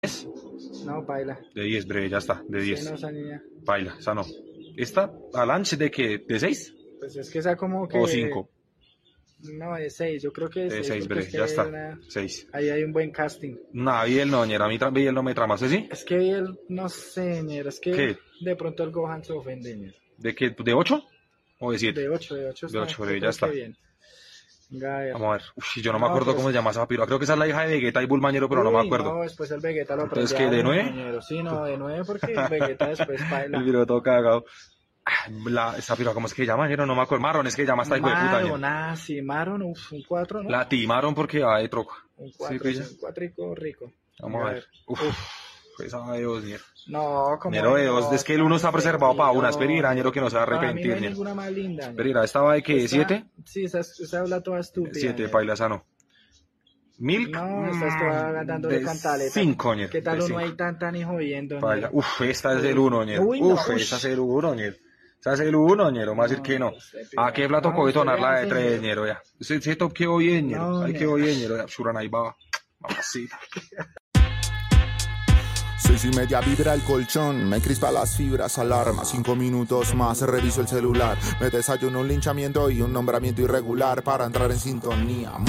10. No, paila. De 10, breve, ya está, de 10. Sí, no, esa niña. Paila, esa no. ¿Esta Avalanche de qué? ¿De 6? Pues es que esa como que... ¿O 5? No, de 6, yo creo que De 6, porque breve, es que ya hay está. 6. ahí hay un buen casting. No, Biel no, ñera, a mí Biel no me trama, ¿sí? Es que él, no sé, ñera, es que ¿Qué? de pronto el Gohan se ofende, ñera. ¿De qué? ¿De 8? ¿O de 7? De 8 De está, 8, breve, yo ya creo está. que bien. Venga, a ver. Vamos a ver. Uf, yo no me No, acuerdo pues- cómo se llama esa piroa. Creo que esa es la hija de Vegeta y Bulmañero, pero no me Uy, acuerdo. No, después el Vegeta lo Entonces, aprende ¿qué, de a uno, 9? ñero. Sí, no, de 9 porque el Vegeta después El paila. video todo cagado. Esa piroa, ¿cómo es que llama? Ñero? No me acuerdo. Marron es que llama esta hijo de puta, ñero. Maron, sí, Maron, un 4, ¿no? La timaron porque va de troco. Un Sí, 4, pilla. un 4 rico. Vamos Venga, a ver. Uf, esa de Dios, ñero. No, como Ñero de 2. Es que el 1 está preservado para una. Espera, ñero, que no se va a Para mí no arrepentir, hay ñero. ninguna más linda. ñero. Espera, ¿esta va de qué? Esta- ¿7? Sí, esa habla toda estúpida. 7, ñero. paila, esa no. Milk. No, estás toda dándole de cantaleta. 5, ñero. ¿Qué tal de uno 5. ahí tan y jodiendo? Paila. ñero? Uf, esta es el 1, ñero. Uy, no, Uf, ush. esa es el 1, ñero. Esa es el 1, ñero. Más decir que no. ¿A qué plato No, coge se tonar le la de hace, 3, ñero. ñero? Ya. Ese top quedó bien, ñero. No, Ahí ñero. quedó bien, ñero. Ya, Shuran ahí va. Mamacita. 6:30 vibra el colchón, me crispa las fibras, alarma, 5 minutos más, reviso el celular, me desayuno un linchamiento y un nombramiento irregular para entrar en sintonía.